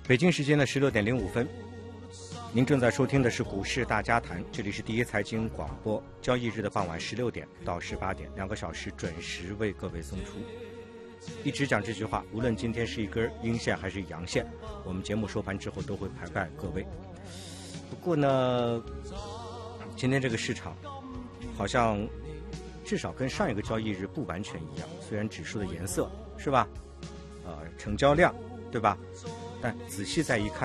北京时间的16:05，您正在收听的是股市大家谈，这里是第一财经广播，交易日的傍晚16点到18点，2个小时准时为各位送出。一直讲这句话，无论今天是一根阴线还是阳线，我们节目收盘之后都会排盖各位。不过呢，今天这个市场好像至少跟上一个交易日不完全一样，虽然指数的颜色是吧，成交量对吧，但仔细再一看，